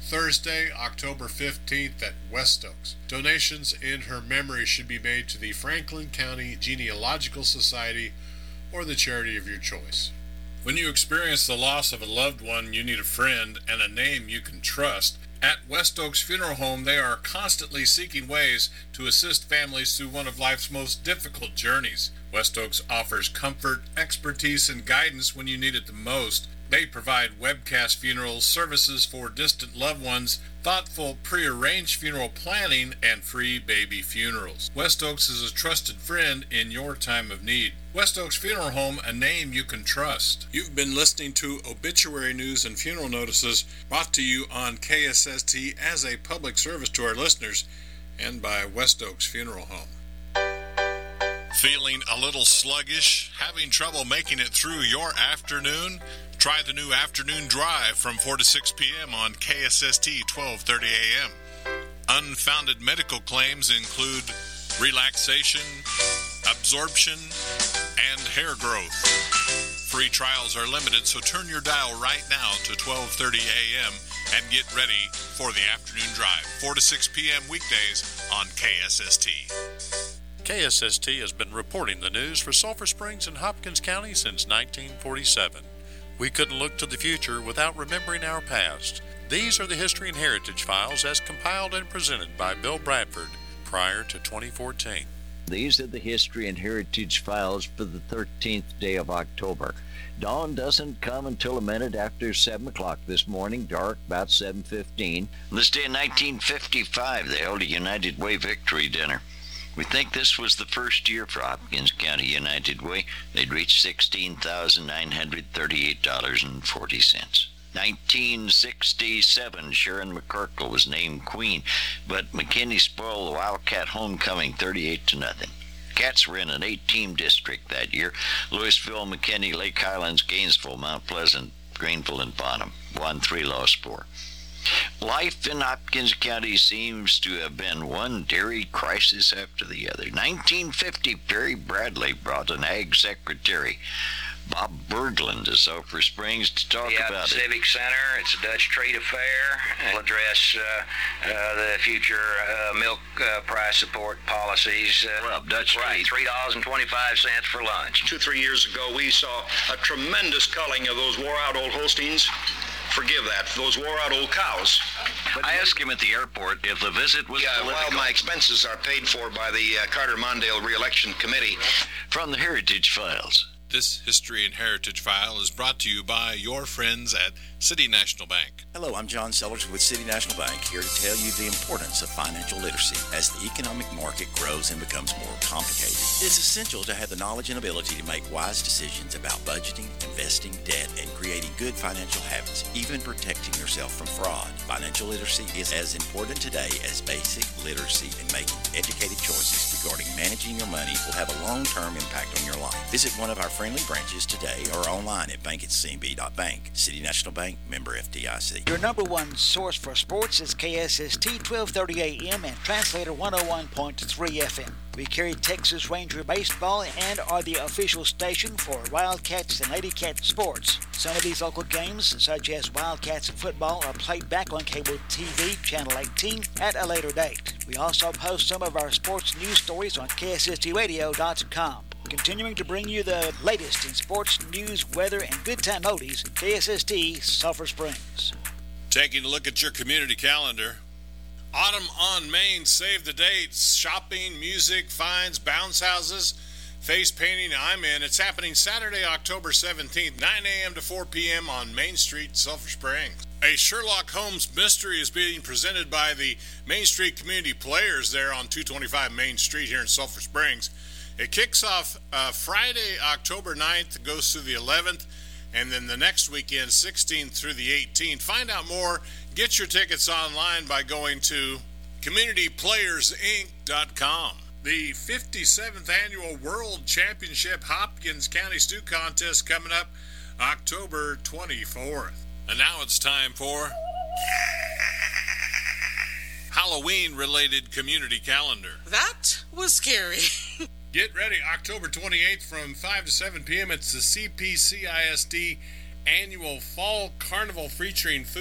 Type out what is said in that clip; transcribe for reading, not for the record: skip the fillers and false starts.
Thursday, October 15th at West Oaks. Donations in her memory should be made to the Franklin County Genealogical Society or the charity of your choice. When you experience the loss of a loved one, you need a friend and a name you can trust. At West Oaks Funeral Home, they are constantly seeking ways to assist families through one of life's most difficult journeys. West Oaks offers comfort, expertise, and guidance when you need it the most. They provide webcast funeral services for distant loved ones, thoughtful pre-arranged funeral planning, and free baby funerals. West Oaks is a trusted friend in your time of need. West Oaks Funeral Home, a name you can trust. You've been listening to obituary news and funeral notices brought to you on KSST as a public service to our listeners and by West Oaks Funeral Home. Feeling a little sluggish? Having trouble making it through your afternoon? Try the new afternoon drive from 4 to 6 p.m. on KSST 1230 a.m. Unfounded medical claims include relaxation, absorption, and hair growth. Free trials are limited, so turn your dial right now to 1230 a.m. and get ready for the afternoon drive, 4 to 6 p.m. weekdays on KSST. KSST has been reporting the news for Sulphur Springs and Hopkins County since 1947. We couldn't look to the future without remembering our past. These are the History and Heritage Files as compiled and presented by Bill Bradford prior to 2014. These are the History and Heritage Files for the 13th day of October. Dawn doesn't come until a minute after 7 o'clock this morning, dark about 7:15. This day in 1955, they held a United Way Victory Dinner. We think this was the first year for Hopkins County United Way. They'd reached $16,938.40. 1967, Sharon McCorkle was named queen, but McKinney spoiled the Wildcat homecoming 38-0. Cats were in an 8-team district that year. Louisville, McKinney, Lake Highlands, Gainesville, Mount Pleasant, Greenville, and Bonham. Won 3, lost 4. Life in Hopkins County seems to have been one dairy crisis after the other. 1950, Perry Bradley brought an ag secretary, Bob Berglund, to Sulphur Springs to talk about it. Civic Center. It's a Dutch trade affair. It'll address the future milk price support policies. Dutch right, $3.25 for lunch. 2-3 years ago, we saw a tremendous culling of those wore-out old Holsteins. Forgive that, those wore-out old cows. But I asked him at the airport if the visit was political. Well, my expenses are paid for by the Carter-Mondale Re-Election Committee. From the Heritage Files. This History and Heritage File is brought to you by your friends at City National Bank. Hello, I'm John Sellers with City National Bank, here to tell you the importance of financial literacy. As the economic market grows and becomes more complicated, it's essential to have the knowledge and ability to make wise decisions about budgeting, investing, debt, and creating good financial habits, even protecting yourself from fraud. Financial literacy is as important today as basic literacy, and making educated choices regarding managing your money will have a long-term impact on your life. Visit one of our friendly branches today or online at bankatcmb.bank. City National Bank, member FDIC. Your number one source for sports is KSST 1230 AM and Translator 101.3 FM. We carry Texas Ranger baseball and are the official station for Wildcats and Lady Cat sports. Some of these local games, such as Wildcats football, are played back on cable TV, Channel 18, at a later date. We also post some of our sports news stories on KSSTradio.com. Continuing to bring you the latest in sports, news, weather, and good time oldies, KSST Sulphur Springs. Taking a look at your community calendar. Autumn on Main, save the dates. Shopping, music, finds, bounce houses, face painting, I'm in. It's happening Saturday, October 17th, 9 a.m. to 4 p.m. on Main Street, Sulphur Springs. A Sherlock Holmes mystery is being presented by the Main Street Community Players there on 225 Main Street here in Sulphur Springs. It kicks off Friday, October 9th, goes through the 11th, and then the next weekend, 16th through the 18th. Find out more. Get your tickets online by going to communityplayersinc.com. The 57th Annual World Championship Hopkins County Stew Contest coming up October 24th. And now it's time for Halloween-related community calendar. That was scary. Get ready, October 28th from 5 to 7 p.m. It's the CPCISD Annual Fall Carnival featuring food